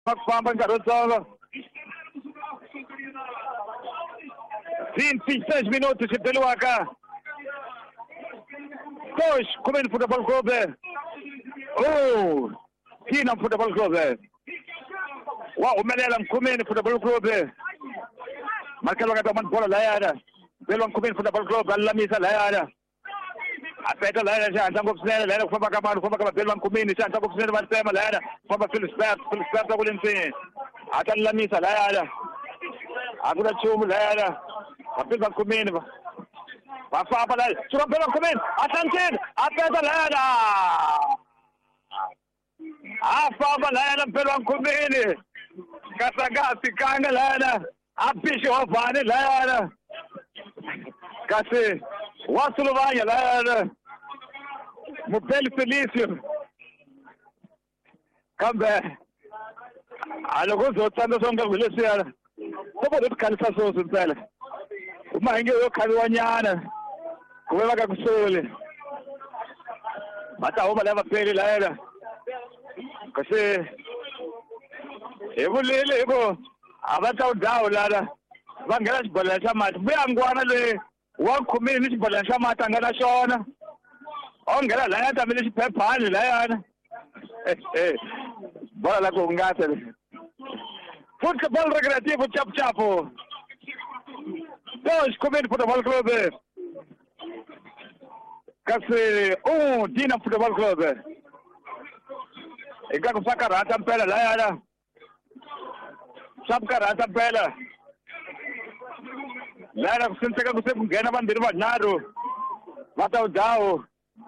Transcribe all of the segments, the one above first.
Famba nkarhi wutsongo 26 minutos se beliwaka Coach Khumeni Football Club Tina Football Club wa humelela Khumeni Football Club markelo ka man bola la yana belo Khumeni Football Club alamisa la yana apeta la yana janta ngopsela la yana kufamba ka belo Khumeni janta ngopsela batema la yana kufamba Philip Spert kulensi atalamisa la yana akuna chumu la yana apeta Khumeni Papa la suka belo Khumeni atanteni apeta la yana afamba la yana belo Khumeni kasagasi kanga la yana apisho wavane la yana kasi wasuluvanya la yana Mubeli Felicio kambe alokuzothanda sonke ngilesiyana kubo ukukhalisa soso impela uma ngeke uyokhaliwanyana kuwela kakusole mata uma lava pheli la yana kasi ebulele ebo abatawudawo lana bangela xibholela xa mati vuya ngwana loyi wa Khumeni ni xibholela xa mati a nga na xona o nghena laya tamile xiphephani layana bola la ku hungasa football recreativo chapo Coach Khumeni Football Club kasi Tina Football Club eka ku sakarhata mpela layana swa karhata mpela lana kusinseka kuse kunghena vambirhi vanharhu va ta udhawu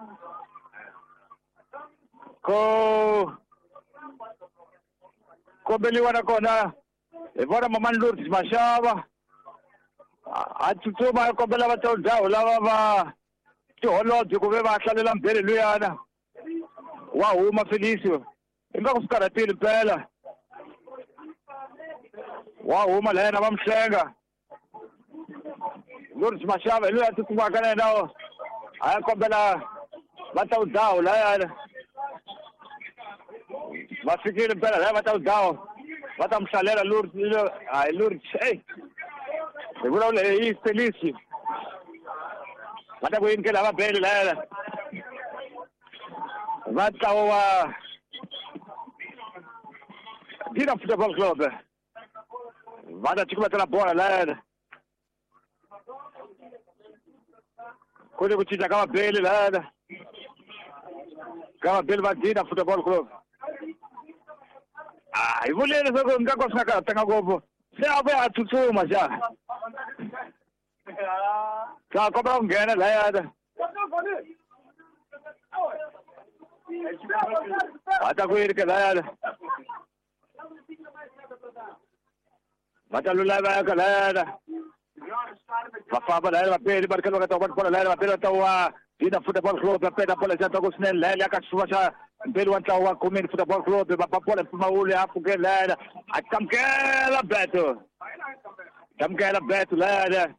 kombeliwa na kona hi vona Mamani Lourdes Mashava a tsutsuma kombela va ta udhawu lava va tiholobye ku ve va hlalela mbhele luyana wa huma Felicio ingaku swi karhatile mpela wa huma la yena va mhlenga Lourdes Mashava loyi a tsutsumaka na yena a ya kombela va ta udhawu la yana va fikile mpela la va ta udhawu va ta mhlalela Lourdes hi vulavula hi Felicio va ta ku yini ke lava bele la yana va tlawa Tina Football Club va ta chikumatela bola la yana kule ku cinca ka vabeli la yana ka vabeli va Tina Football Club hi vulele leswaku nga ko swi nga karhatanga ngopfu se a vuya a tsutsuma xa ka kombela ku nghena la yana va ta ku yini ke la yana va ta lulaveka la yana va famba la yana vapeli va ri kha va ta bola la yana vapeli va ta wa Tina Football Club va peta bola xa toko swinene la yana ka xifuva xa mpeli wa ntlawa wa Khumeni Football Club va ba bola mpfumawulo ya pfukeni la yana a tamkela beto la yana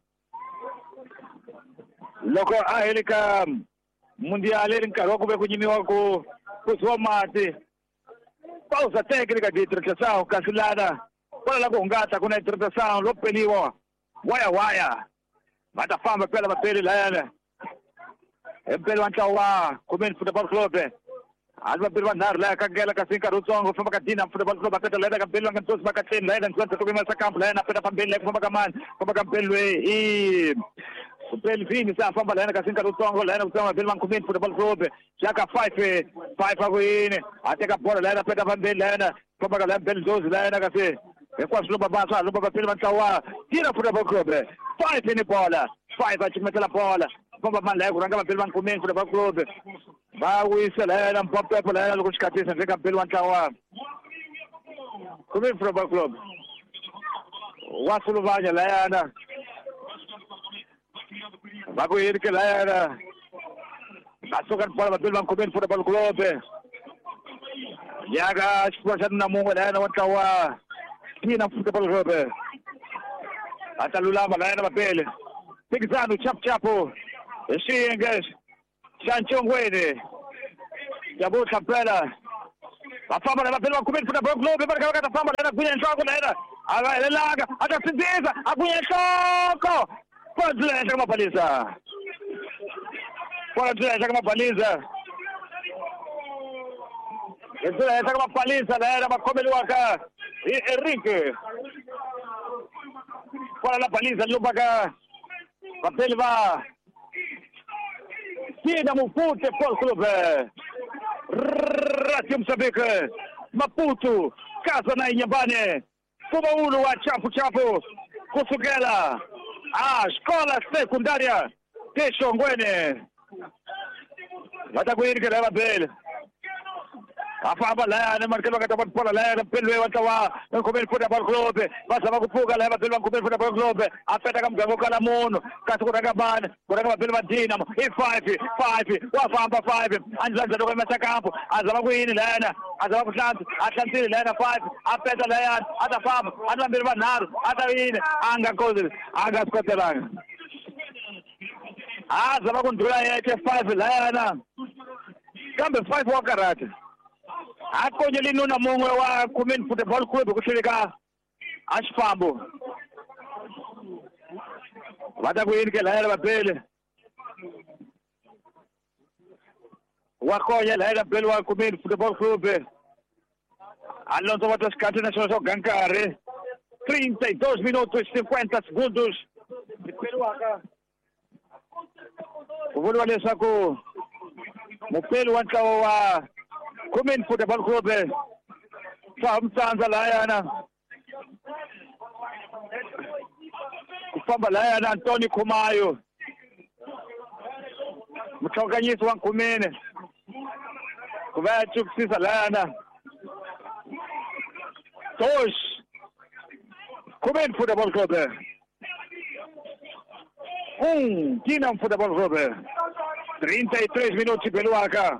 loko a heli ka mundial ri nkarhi wa ku ve ku nyimiwa ku kusiwa mati pausa técnica de hidratação kasi lana bola la ku hungasa ku na hidratação lo peliwa waya va ta famba pela vapeli la yana empeli wa ntlawa wa Khumeni Football Club ali vapeli vanharhu laya ka ngela kasi nkarhi wutsongo famba ka Tina Football Club apeta la yana ka mpeli va nga ntosi va ka tlheni la yana ntsontlha tokumela sa kampu la yana apeta pambeni la ku famba ka mani famba ka mpeli loyi mpeli vini sa famba la yana kasi nkarhi wutsongo la yana kutsongo vapeli va Khumeni Football Club xaka 5 a ku yini a teka bola la yana apeta pambeni la yana famba ka la mpeli zozi la yana kasi hinkwaswo lomba vantshwa lomba vapeli va ntlawa wa Tina Football Club 5 ni bola 5 a cukumetela bola famba mani laya ku rhanga vapeli va Khumeni Football Club va wisa la yana mpopepo la yana loko xikhatisa ndzeni ka mpeli wa ntlawa wa Khumeni Football Club wa suluvanya la yana va ku yini ke la yana va suka ni bola vapeli va Khumeni Football Club yaka xifuva xa namun'we la yana wa ntlawa wa Tina Football Club a ta lulama la yana vapeli mphikizano chapuchapu hi xiyenge xa nchongweni ya vutlha mpela Vafamba leva pelo Community Football Club, marca a famba leva Cunha jogo leva. Agora larga, até precisa, a Cunha jogo. Pode jogar uma baliza. Pode jogar uma baliza. Joga uma baliza, era uma como ele waka. Henrique. Fora la baliza, lubaga. Papel va. Dinamo Futebol Clube. Rádio Moçambique. Maputo. Casa na Inhambane. Fumaulu a Chapo. Kusugela. A escola secundária de Xongwene. Watakwiri que leva bem. Afaba lá, né, marcando a cata por lá, pelo eu atawa, não comer Futebol Clube, passa para o Puga, leva pelo comer Futebol Clube, afeta como ganhou Calamuno, caso com a Gabana, por agora pelo Dinamo, e 5, o afamba 5, antes do começo campo, azama Guini Lena, azama Atlantis Lena 5, afeta lá, atafamba, azama pelo Naro, atawine, anga coisa, anga Scotland. Azama com Dura é 5 Lena. Kambe 5 wa karate. Akonye linuna mongwe wa Community Football Club kushirika ashifambo. Watakwinike lahera bapele. Wakonye lahera bapele wa Community Football Club. Alonso Watascate Nacional Gankare. 32 minutos e 50 segundos. Uvulu walesako. Mupelu wanka wa Community Football Club. Famsanza layana. Kufamba layana Antoni Kumayo. Mchanganyisi wa Nkumene. Kuvachu kusisa layana. Tosh. Community Football Club. Dinamo Football Club. 33 minutos pelo AK.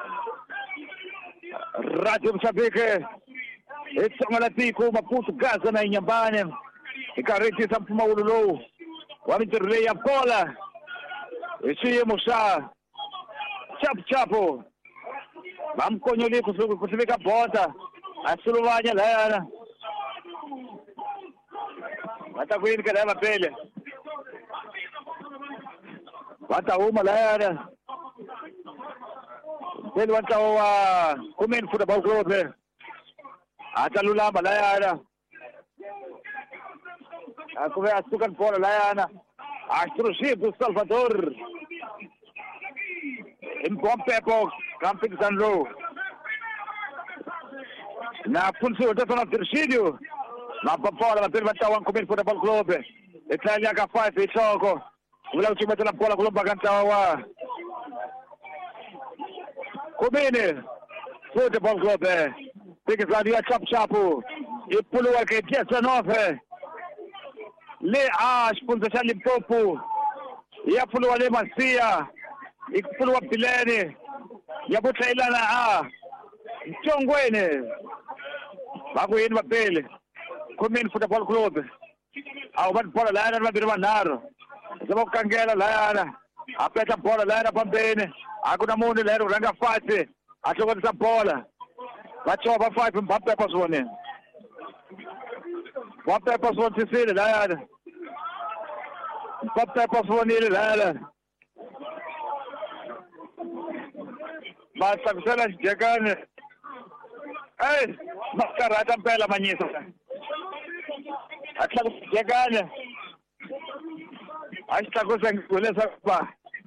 Rádio Moçambique. Esse é Malatico, Maputo, Gaza na Inhambane. E Carrete Sampuma Ululu. O Aminterlei a bola. Esse é Moçá. Chapo. Vamos conhecer com a bota. A Suluvânia lá. Mata com ele que leva a pele. Mata uma lá. Ele wanta o Community Football Club. Atalula malaya. Aku ve asukan bola layana. Astrushi do Salvador. Impompepo Camping Sanlo. Na função da zona terceiro. Na bola per wanta o Community Football Club. Italia ka 5 ichoko. Wala uchimeta na bola kulomba kanta wa Community Football Club. Tem que sair a Chapo. E pulou aqui 19. Le a sponsor Limpopo. E a pulou ali Macia. E pulou a Pilene. E a botar lá na A. Xongwene. Baguini Mapele. Community Football Club. Ao vai bola lá na Birmanaro. Zamo Kangela lá. Apeta bola lá na Pambene. Hakuna mundi lero ranga 5 atokotisa bola vachova 5 Mbappe pasone Mbappe pasone tisile la Mbappe pasone la basta kusela jagane makarata mpela manyisa atla jagane asta cosa ngolesa pa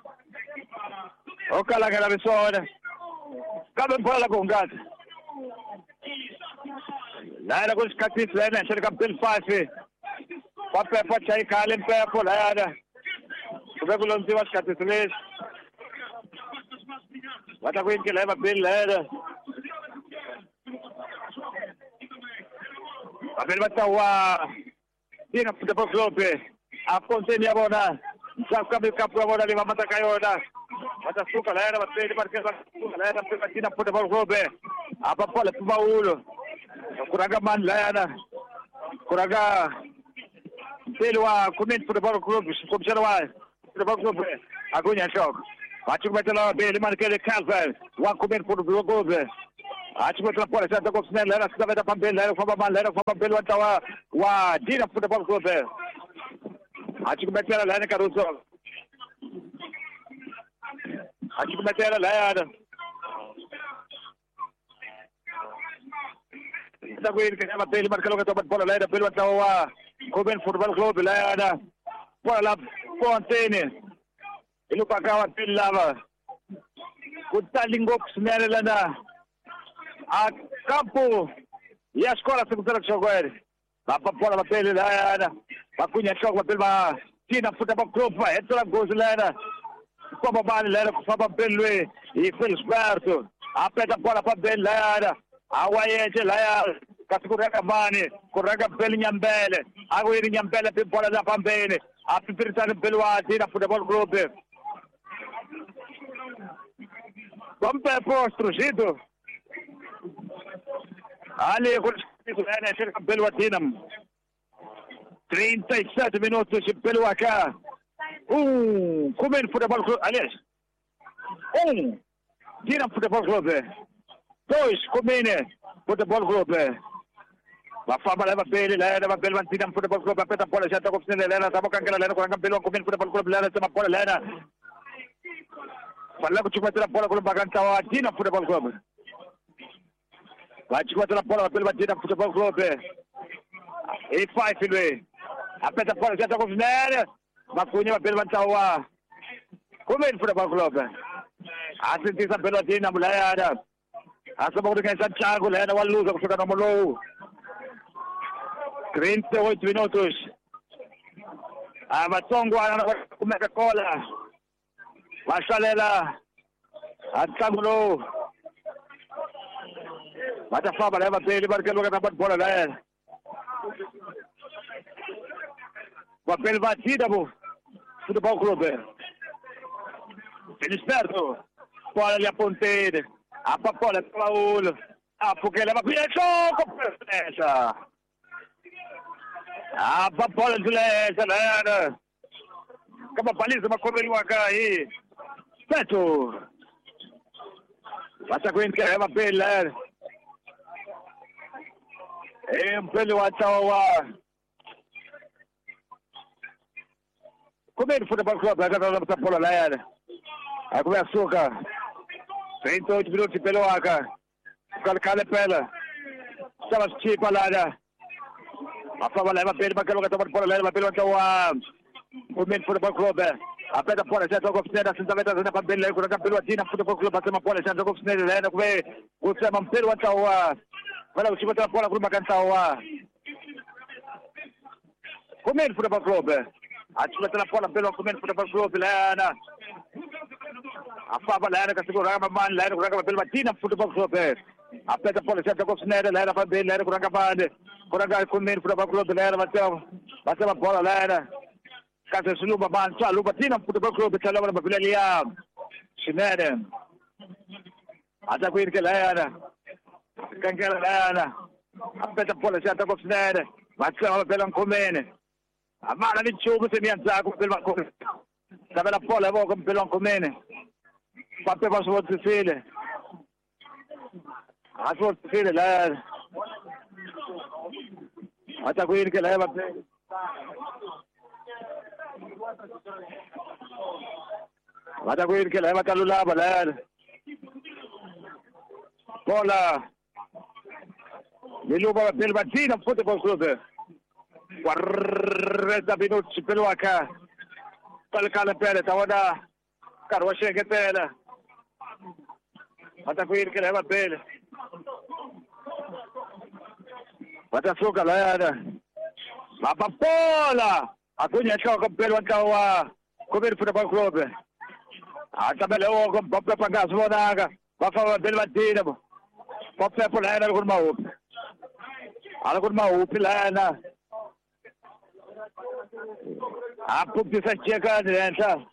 Okala que la besona. Cabe por la congata. La era con scatis la era cerca del 5. Pape pachai kalen pe por la era. Sube con los scatis les. Wata kuin que leva bel la era. Papel bata wa Dinamo Football Club. A Fontaine bona. Sa cabe capo bona leva mata caiona. Mata suka la era batele marquesa la era pegatina Football Club. Apa pole Paulo. Kuraga man la era. Kuraga Pelwa Community Football Club, Commissaire Football Club. Agunya shock. Machu batela bele marquele Calvin. Wa Community Football Club. Acho que bola já com o Snellera, se deve dar para Belera, foi para Malera, foi para Belo Atawa, o Dina Futebol Clube. Acho que meteu lá na Caruso. Acho que meteu lá. Saguir que é Belo marca logo a bola lá, Belo Atawa, Coben Futebol Clube lá. Bola lá, Fontaine. Ele pagava Belo Lava. Kutalingo Snellera lá. A campo e a escola secundária de Joguer. Vai para fora da pele lá, vai cunhar jogo para pela Tina Futebol Clube, vai entrar gozo lá, como bala lá, com Fábio Belo e Felisberto, a pega bola para Belo lá, a Waye lá, Cascuraga Bani, Corraga Belo Nhambele, a Guiri Nhambele para bola da Pambene, a Pipirtano Belo Tina Futebol Clube. Vamos para o Ali cerca pelo Atinam. 37 minutos pelo AK. Comer Futebol Clube. Aliás, Dinam Futebol Clube. 2, Comene Futebol Clube. A Fama leva pele, leva pele, Dinam Futebol Clube. Apeta a bola, já está com o Cinelena, estava com a Lena, com a Campelo, Comene Futebol Clube, Lena, tem uma bola, Lena. Fala que o time a bola com o Bagantau, Dinam Futebol Clube. Vai te a bola pelo batida Futebol Clube. E faz, filho. Apeta a bola, já está com o Snell. Macunha pelo Bantaua. Como é o Futebol Clube? A sentença pelo Atina, mulher. A sabor de Santiago, Lena, o Lusa, que fica no Molo. 38 minutos. A Matongo, a Coca-Cola. Machalela. A Tangulo. Mata Fama leva pele, marca logo na bola lá. Papel batida, Futebol Clube. Felisberto. Bola ali a ponteira. A papola é Paulo. A porque leva bem jogo, presença. A papola de Lesa, né? Acaba baliza, mas como ele vai cair. Beto. Passa com ele que leva pele, né? Pelo Atawa. Como é que o Futebol Clube? Agora vamos para a bola lá. Aí começou, cara. 38 minutos pelo Aka. Calcale pela. Estava tipo lá. A Fama leva pelo, mas que lugar estava por lá, pelo Atawa. Como é que o Futebol Clube? A pé da bola, já jogou oficina, assim também está para Belo, agora pelo Atina, Futebol Clube, passou uma bola, já jogou oficina, né? Como é o Saman pelo Atawa. Olha o time da bola para o Macantaua. Como é o Futebol Clube? A time da bola pelo Comendo Futebol Clube, Lena. A Fava Lena, que segurava a mão, Lena, que pelo Matina, Futebol Clube. A pé da bola, já jogou Snera, Lena, para Belo, Lena, que Comendo Futebol Clube, Lena, bateu uma bola, Lena. Casa de Luba, man, só Luba, Tina, Futebol Clube, que leva para Belo ali, Snera. Até com ele que Lena. Cancela Lena. Apeta a bola, já está com o Snera. Bateu pelo Comene. A mala de chuva se minha zaga pelo Comene. Estava na bola, vou com pelo Comene. Papel para o outro filho. A sua filha, Lena. Até com ele que leva. Até com ele que leva, está no lado, Lena. Bola. Miluba pelo Batina, Futebol Clube. 40 minutos pelo AK. Calcala pele, estava da Carrocha que pele. Até com ele que leva pele. Até açúcar, galera. A bola. A cunha joga pelo Antaua. Comer Futebol Clube. A tabela é o papel para gás, Monaga. Vai falar pelo Batina. Papel por lá, alguma outra. Alguma outra, a pouco de Santiago, tá?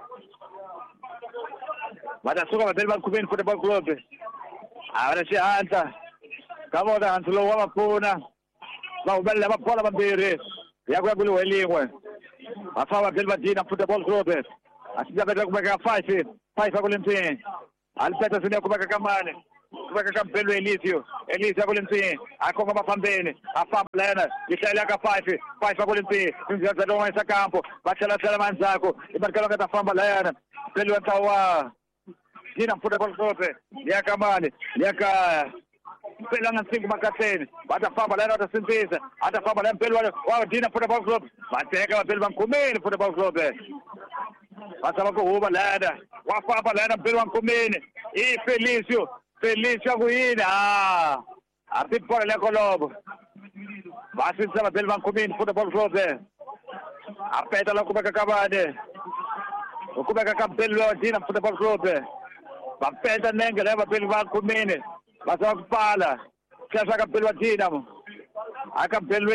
Mas a sua vai ter uma comida no Futebol Clube. Agora se anda. Acabou da Hanslo, uma puna. Vai levar a bola para ver. E agora o língua. A fala dele vai no Futebol Clube. A cidade vai como é que faz? Faz para o Limpinho. A Alpeta se deu como é que a Camane. Kubeka ka Mpelo Elisio kulentsini akhonga baphambeni afamba lena ihlela ka 5 kulentsini ingaza lo wayisa campo bathela manzi akho ibankalo ka famba lena Mpelo watawa Dina Football Club yakamani yaka Mpelo ngansingu makateni batafamba lena watasinziza atafamba lena Mpelo wa Dina Football Club bateka Mpelo bankumeni Football Club Basaba kuhuba lena wafamba lena Mpelo bankumeni Felicio kuyini apipora le Kolobo basisa Mpelo bankumeni Football Club apeta la kubeka kabane ukubeka ka Mpelo Dina Football Club bapeta nenge leba Mpelo bankumeni basaba kupala sasa ka Mpelo Dina aka Mpelo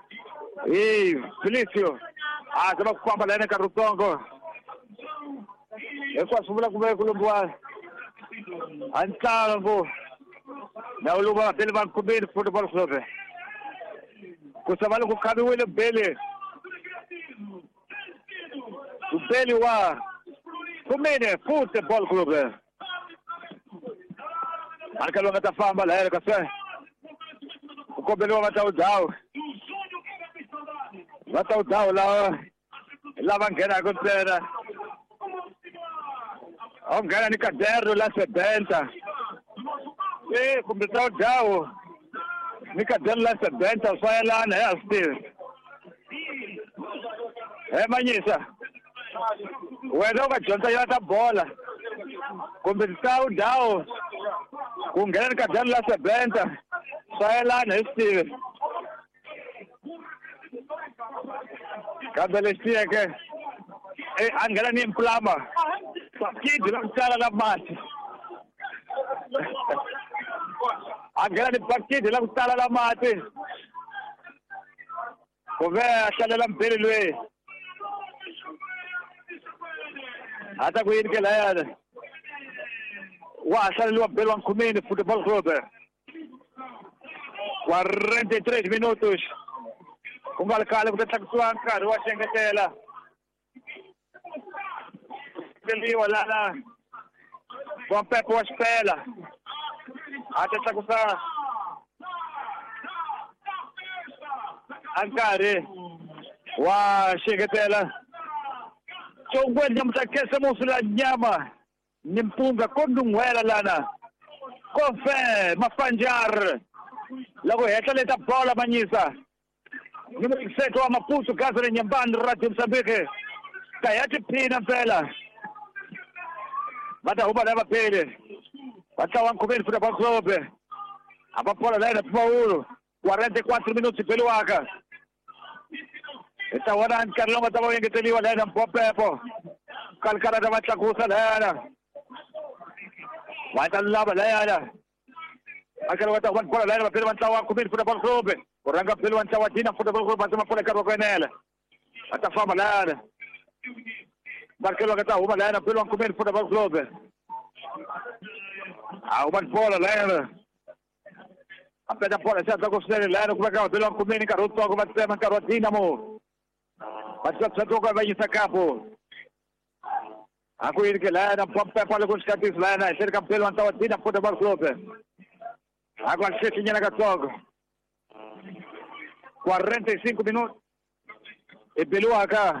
Felicio asaba kupamba lena ka Rutongo ekwasubula kubeka kulubwa Antango Nauluba Mpelo bankumeni Football Club kusabalo kukhabiwile Bele Ubeli wa Kumene Football Club Marcelo ngatafamba la era kase ukobelo watawudao la bangena kontera ongana ni Kadero la Sebenta kumbe tawudao ni Kadero la Sebenta sayalana yasti Manyisa wena ukadyondza yata bola kumbe tawudao kungena ni Kadero la Sebenta sayalana yasti Kabelestieke angela ni Mplama pakidi la mtala la mati angela ni pakidi la mtala la mati kove ashalela Mpelo hata kuyinike la yana wa ashalelwa Mpelo bankumeni Football Club 43 minutos kungalikhala kutathakusiwa nkarhi wa xengetela Peliwa lana wa Pepe wa Xipela atathakusa nkarhi wa xengetela Chongwenya mtakese musula nyama nimpunga kondungwela lana kofe mafanjar lago heta leta bola Manyisa Nimseto wa Maputo Gazare Nyambani Radio Msambike Kayati Pina Mpela Bata huba leva pele Bata wankumeni Football Club Apapola lena Paulo 44 minutos Mpelo waka Ita wana Nkarlonga tawa yengeteliwa lena Mpopepo Kalkara da matlakusa lena Wata laba lena Akala wata wanpola lena Mpelo wantawa kumeni Football Club Oranga Mpelo wantawa Dina Football Club Basama pole karwa kwenela Atafama lena Marcelo kata huma lena Mpelo wankumeni Football Club Umanpola lena Apeta pola sasa kusele lena kubaka Mpelo wankumeni karuto kubatema karwa Dinamo Batsa toka Manyisa kapo Akuyinike lena Pompe pole kushkatis lena Shirika Mpelo wantawa Dina Football Club Akwalsheti nyana katogo 45 minutos Mpelo waka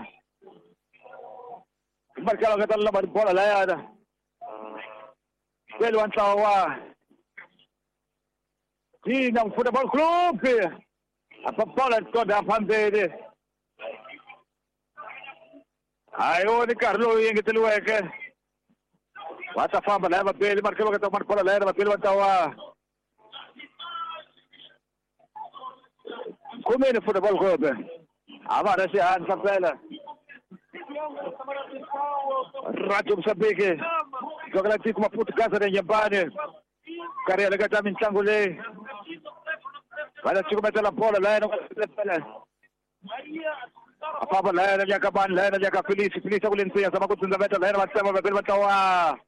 Marcelo katalla bola la yana Mpelo wantawa Dina Football Club apapola toda pambele ayo ni Carlo yengeteliweke watafamba la Mpelo Marcelo katalla bola la yana Mpelo wantawa Kumeni Football Club Amara si Hans Kapela Radio Msambike Joga tiku Maputo Gazare Nyambani Kariela gata minchangule Bada tiku metela bola la yana Afaba la yana yaka ban la yana yaka Felici kulensia sama kutunza meta la yana matema Mpelo wantawa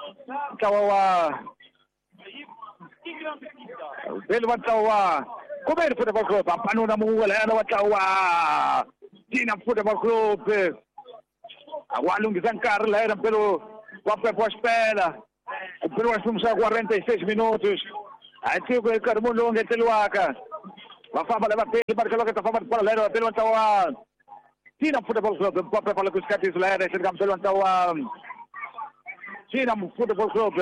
Mpelo wantawa Kumeni Football Club apanuna muwala yana watawa Dina Football Club walungisa nkarhi la yana Mpelo wa Pepe wa Xipela Pelo menos 46 minutos. Aqui o Carmundo onde tem Luaca. Vai falar leva pelo marca logo tá falando para lero pelo então Tina Football Club próprio para os caras lá esse campo pelo então Tina Football Club.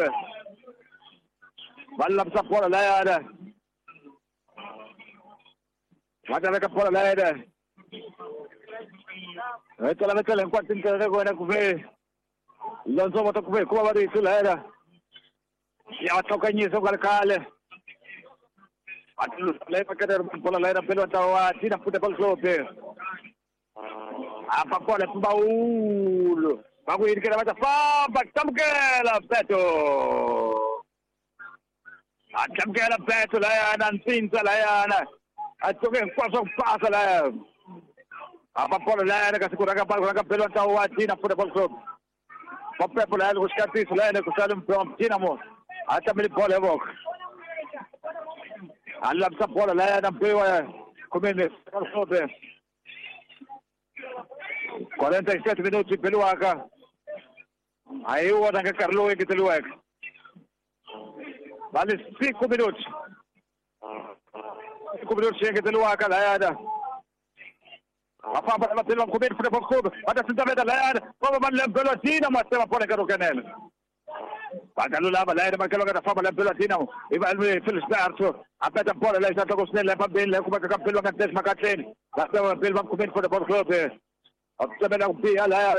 Balla para fora lá era. Vai dar para lá era. Então lá vai enquanto tem agora com ver. Lonzo vai com ver como vai isso lá era. Ya toca nisso o Galcale. Atul leva kadar bola lera pelo tawa Tina Football Club. Apa bola baul. Bagu ir kira mata fa tamkela Beto. Tamkela Beto la nan tinta la ana. Atoke kwaso pasa la. Apa bola lera kasi kuraga pelo tawa Tina Football Club. Pape bola os caras lá ne kusalum from Dinamo. Até me bola evok. Allah sa bola lá na bewa comendo sobre 47 minutos pelo Aka. Aí o Adanga Carlo que te luek. Vale 5 minutos. 5 minutos chega te luaka lá ada. Apa para pelo comer futebol clube. Ada sentamento lá ada. Como van pelo Dinamo mas tema por aquele canal. قالوا لا لا ما كانوا قاعد فاهم البلاتينو يبقى في السبارتو عبد البول لا يساعد توصل لا بين لا كما كان بيلو كان تسمع كاتين لا بيل ما كومين فور البول كلوب observe un pia là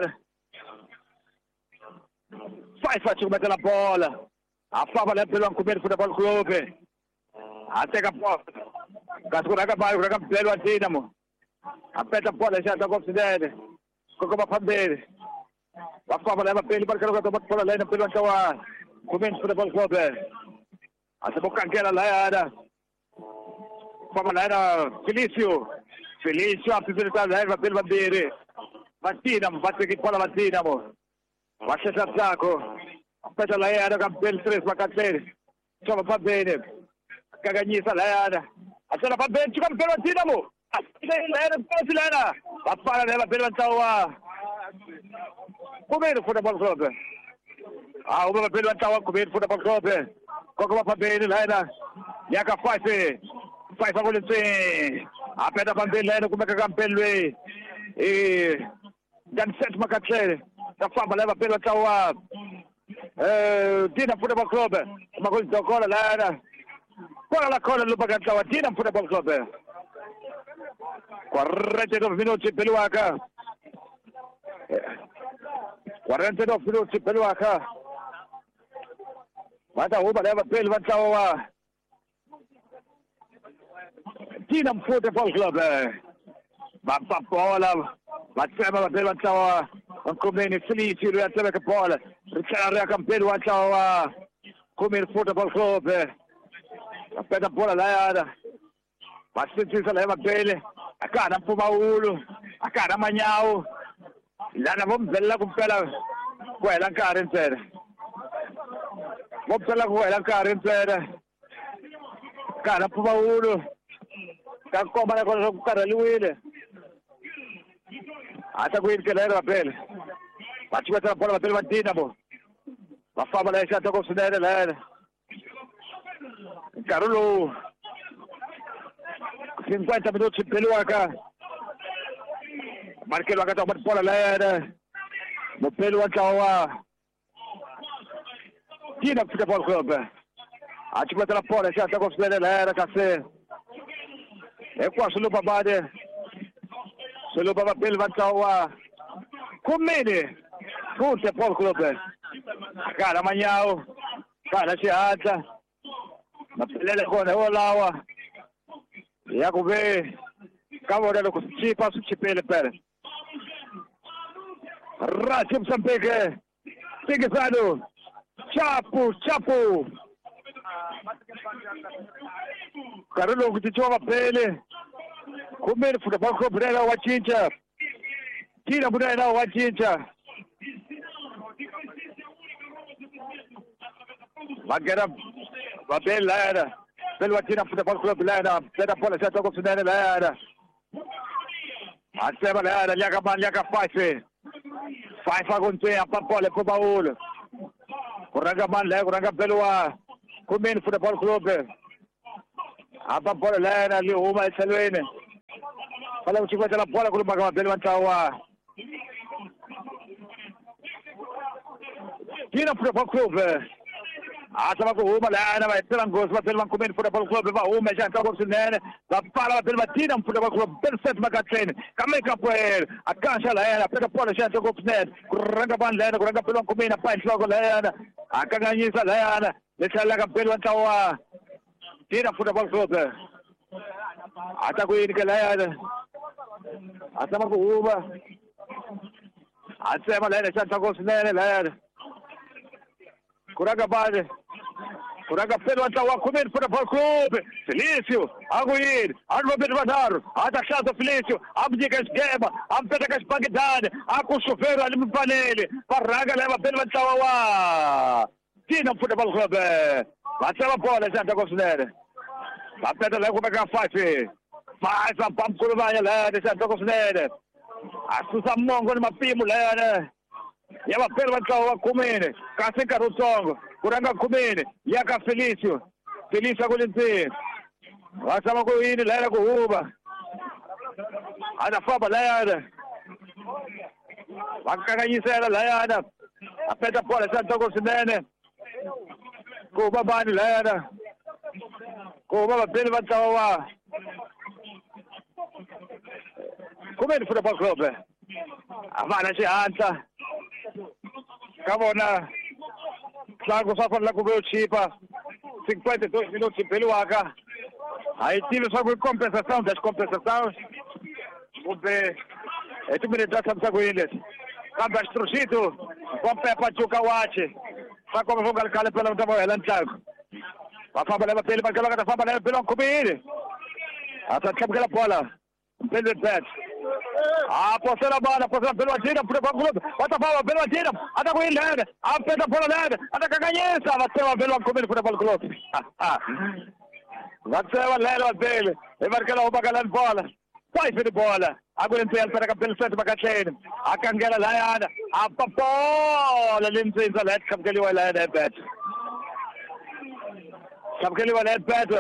fai faccio mettere la bola a fava pelo un comer futebol club até que cascura que vai o pelo a Dinamo aperta a bola já tá considerado como para ver a fava leva pelo para que não toma bola lá pelo então a comer futebol club até boca que lá era fava lá era Felicio a possibilità leva pelo bandere Dinamo batte che palla Dinamo lascia Sacco aspetta la era Campbell 3 ma Campbell insomma va bene Cagagnisa la era aspetta va bene Campbell Dinamo la era Barcelona va fare nella per come il football club come per come il football club come va bene la era Iaca fai favorire aspetta va bene come Campbell dan set makatsele ta famba leva pelo tawa Dinamo Football Club ma col gioco la cola lo paga tawa Dinamo Football Club 42 minuti per l'Uaca 42 minuti per l'Uaca vada uba leva pelo tawa Dinamo Football Club Bappa bola Mazzema per ciao come ne felici lui alza che bola riceve a Campello ciao come il football club aspetta bola là ma se ci sa leva bene a cara un po' maulo a cara magnao la na bella con quella ancora in terra bella quella ancora in terra cara un po' maulo che come la cosa cara lui Ata ko ir kela rapel. Pachi bata bola pel Dinamo. Va fa bala esa to ko sunere la. Carolo 50 minuti per l'Uaca. Marche l'Uaca to bola la. Mo pel Uaca Dinamo Football Club. Achi bata la bola esa to ko sunere la casse. E qua solo babade. Solo para pel Vantawa. Comene. Conte Paul Club. Cara Magnao. Cara Ciata. Ma pelele con Olawa. Jacobe. Cavorello con Cipa su Cipele per. Racim Sampeke. Sigefano. Chapo. Carolo che ti trova bene. Come il football club era Wachincha. Tira Brera Wachincha. Magara va bella era. Per Wachincha football club era. Per la bola certo considerare la era. Assieme alla era Liaca Faife. Faifa con te a Pappole e Paul. kuranga mali kuranga Belwa Kumeni Football Club hapa bola lana lihuma esalweni pala uchikwacha la bola kuluma kama Belwa Ntawa Tina Football Club Atama kuhuma lana maitila ngozi Belwa Kumeni Football Club huma janta kwa sinene pala Belwa Tina Football Club Belset Magatreni kameka poel akansha lana peka bola janta kwa sinene kuranga ban lana kuranga Belwa Kumeni punch logo lana akanganyisa lana lesala ka Belwa Ntawa Tina Football Club atakuinika lana atama kuhuma atsema lana janta kwa sinene lana Kuranga bade Kuranga Belwa Ntawa Kumeni Football Club Felicio Aguir Arno Bedvadar Atachado Felicio Abdikas Gema Abdikas Bagdad Akusufero Alimpanele Paraga leva Belwa Ntawa Tina Football Club Batela bola Santa Cosinere Batela leva com a faixa faz a pam curva lá de Santa Cosinere Asusa Mongo numa pimo lá Yaba Belwa Ntawa Kumeni Kaseka Rutongo Kuranga Kumeni Yaka Felicio Agulinti Wasama kuhini Lera kuhuba Anafaba Lera Wakakanyisera Lera Apeta Pola Santa Cosinene Kuba Bani Lera Kuba Belwa Ntawa Kumeni Football Club Avana Chianta Kabona Claro, só para lá com o Chipa 52 minutos pelo H aí tive só por compensação das compensações o B é tu me dá sabe com eles Cambas Trucito com Pepa Chukawachi só como vou calcar pela Ntawa Lantago a fama leva pelo para aquela fama leva pelo Kumeni até que aquela bola pelo pet postura bola, postura pelo Adira, por Club, bota a bola pelo Adira, ata com ele, apeta bola leve, ata caganhesa, bateu pelo Kumeni Football Club. Bateu leve dele, e marca lá o bagalan bola. Sai de bola. Agora tem para que pelo centro bagachen. A cangela lá, a bola, limpa essa lete, como que ele vai lá é bet. Como que ele vai lá é bet.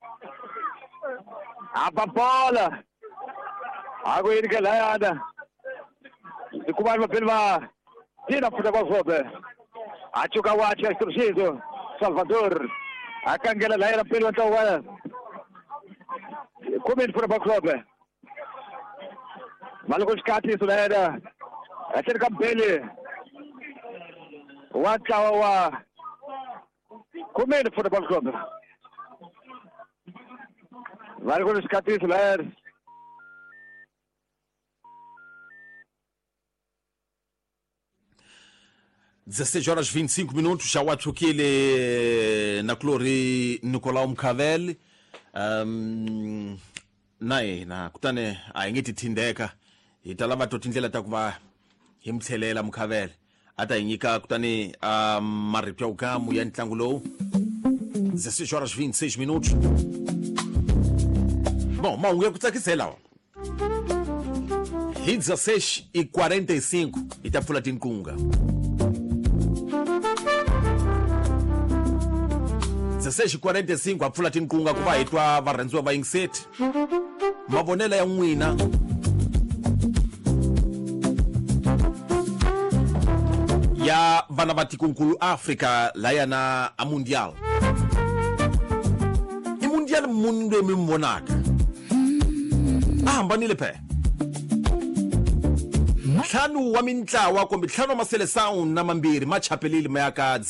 A bola. Água indo que lá anda. Se comar uma pelva, tira para o Club. A Chukawachi é Trucido, Salvador. A Cangela lá era pelo Ntawa. Kumeni Football Club. Malugos Kati isso era. É ser Campele. O Ntawa. Kumeni Football Club. Malugos Kati isso era. 16h25 xa wathukile nakulori Nicolau Mkhaveli naye na kutane ayingithi thindeka italava totindlela takuva himthelela Mkhaveli ata yinyika kutane maripya ukamu ya ntlangu lowu 16h26 bom maungu ya kutsakisela hi 16h45 itapfula tinkunga 16h45 apfula tinkunga ku va hitwa varhandziwa va yingiseti mavonelo ya n'wina ya vana va tikonkulu Afrika layana a mundial i mundial munhu loyi mi mi vonaka a hambanile phe ntlhanu wa mintlawa kumbe ntlhanu wa masele sound na mambirhi ma chapelile ma ya ka